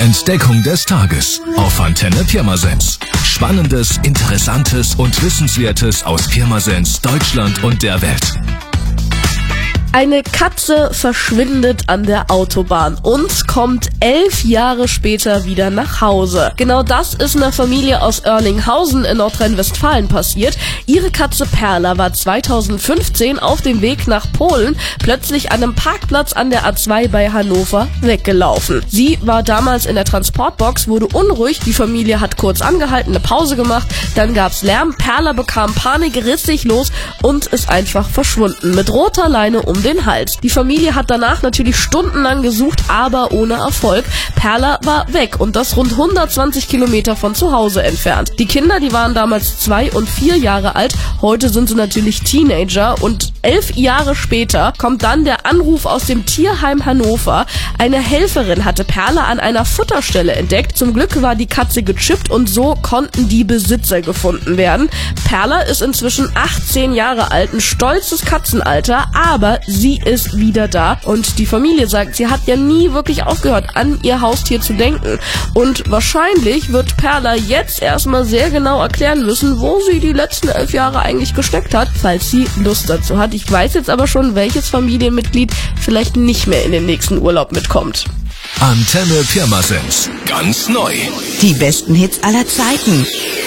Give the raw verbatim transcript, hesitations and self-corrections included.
Entdeckung des Tages auf Antenne Pirmasens. Spannendes, Interessantes und Wissenswertes aus Pirmasens, Deutschland und der Welt. Eine Katze verschwindet an der Autobahn und kommt elf Jahre später wieder nach Hause. Genau das ist einer Familie aus Oerlinghausen in Nordrhein-Westfalen passiert. Ihre Katze Perla war zweitausendfünfzehn auf dem Weg nach Polen plötzlich an einem Parkplatz an der A zwei bei Hannover weggelaufen. Sie war damals in der Transportbox, wurde unruhig, die Familie hat kurz angehalten, eine Pause gemacht, dann gab's Lärm, Perla bekam Panik, riss sich los und ist einfach verschwunden mit roter Leine um den Hals. Die Familie hat danach natürlich stundenlang gesucht, aber ohne Erfolg. Perla war weg und das rund hundertzwanzig Kilometer von zu Hause entfernt. Die Kinder, die waren damals zwei und vier Jahre alt, heute sind sie natürlich Teenager und elf Jahre später kommt dann der Anruf aus dem Tierheim Hannover. Eine Helferin hatte Perla an einer Futterstelle entdeckt. Zum Glück war die Katze gechippt und so konnten die Besitzer gefunden werden. Perla ist inzwischen achtzehn Jahre alt, ein stolzes Katzenalter, aber sie ist wieder da und die Familie sagt, sie hat ja nie wirklich aufgehört, an ihr Haustier zu denken. Und wahrscheinlich wird Perla jetzt erstmal sehr genau erklären müssen, wo sie die letzten elf Jahre eigentlich gesteckt hat, falls sie Lust dazu hat. Ich weiß jetzt aber schon, welches Familienmitglied vielleicht nicht mehr in den nächsten Urlaub mitkommt. Antenne Pirmasens. Ganz neu. Die besten Hits aller Zeiten.